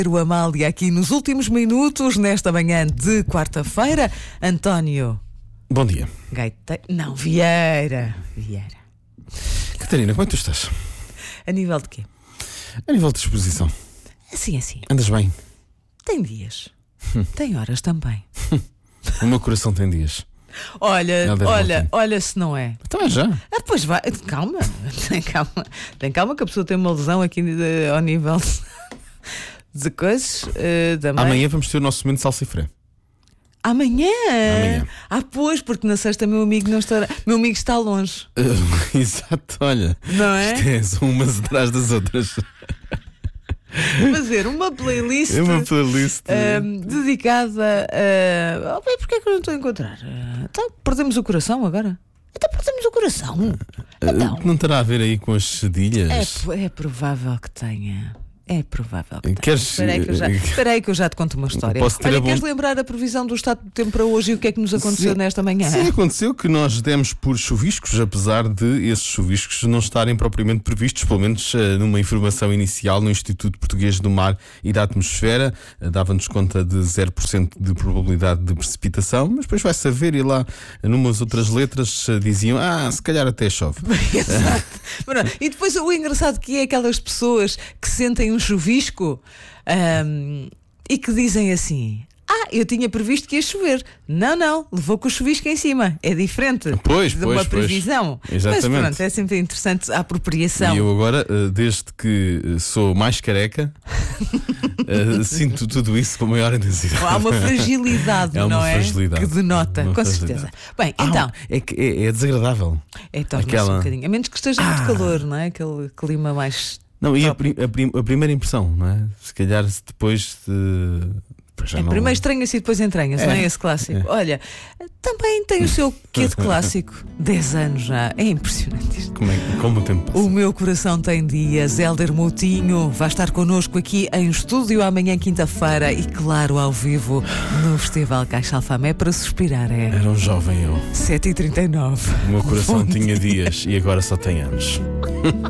O Amália aqui nos últimos minutos, nesta manhã de quarta-feira. António. Bom dia. Não, Vieira. Catarina, como é que tu estás? A nível de quê? A nível de disposição. Assim. Andas bem? Tem dias. Tem horas também. O meu coração tem dias. Olha se não é. Então é já. Pois vai, calma. Tem calma que a pessoa tem uma lesão aqui ao nível de coisas da mãe. Amanhã vamos ter o nosso momento de salsifré. Amanhã? Pois, porque na sexta meu amigo não estará. Meu amigo está longe. Exato, olha. Não é? Isto são umas atrás das outras. Fazer uma playlist, dedicada a. Porquê é que eu não estou a encontrar? Então, perdemos o coração agora? Então perdemos o coração. Então. Não terá a ver aí com as cedilhas? É provável que tenha. Queres... Espera aí que eu já te conto uma história. Queres lembrar a previsão do estado do tempo para hoje e o que é que nos aconteceu nesta manhã? Sim, aconteceu que nós demos por chuviscos, apesar de esses chuviscos não estarem propriamente previstos, pelo menos numa informação inicial no Instituto Português do Mar e da Atmosfera. Dava-nos conta de 0% de probabilidade de precipitação, mas depois vai saber, e lá numas outras letras diziam, se calhar até chove. Exato. E depois o engraçado que é aquelas pessoas que sentem um chuvisco e que dizem assim: eu tinha previsto que ia chover. Não, levou com o chuvisco em cima. É diferente de uma previsão. Exatamente. Mas pronto, é sempre interessante a apropriação. E eu agora, desde que sou mais careca, sinto tudo isso com maior intensidade. Há uma fragilidade, fragilidade. Que denota, com certeza. Bem, então. É desagradável. Torna-se um bocadinho. A menos que esteja muito calor, não é? Aquele clima mais. Não, e a primeira impressão, não é? Se calhar depois primeiro estranha-se e depois entranha-se, não é esse clássico? Olha, também tem o seu quê de clássico. 10 anos já, é impressionante isto. Como o tempo passa. O meu coração tem dias. Hélder Moutinho vai estar connosco aqui em estúdio amanhã, quinta-feira, e claro, ao vivo no Festival Caixa Alfamé para suspirar. Era um jovem eu. 7h39. O meu coração tinha dias e agora só tem anos.